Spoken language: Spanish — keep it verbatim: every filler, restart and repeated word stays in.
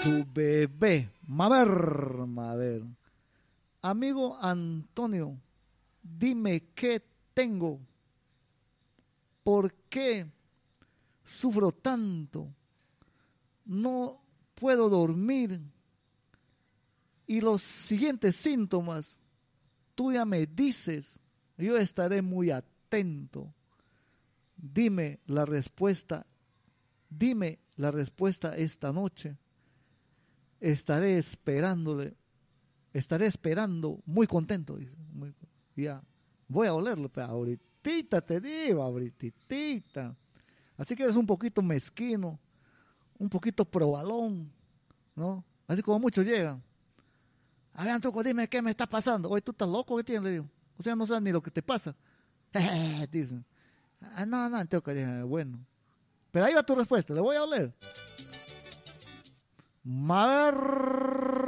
tu bebé. Maver, Maver. Amigo Antonio, dime qué tengo. ¿Por qué sufro tanto? No puedo dormir. Y los siguientes síntomas, tú ya me dices, yo estaré muy atento. Dime la respuesta, dime la respuesta esta noche. Estaré esperándole, estaré esperando muy contento. Muy, ya, voy a olerlo, pero ahorita te digo, ahorita. Así que eres un poquito mezquino, un poquito probalón, ¿no? Así como muchos llegan. A ver, Antuco, dime qué me está pasando. Oye, tú estás loco, ¿qué tienes? Le digo. O sea, no sabes ni lo que te pasa. Dicen. Ah, no, no, Antuco, bueno. Pero ahí va tu respuesta, le voy a oler. Mar